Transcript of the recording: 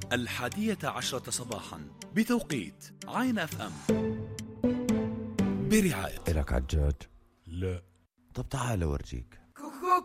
11:10 صباحا بتوقيت عين اف ام، برعاية. إلك عجاج؟ لا. طب تعال أورجيك.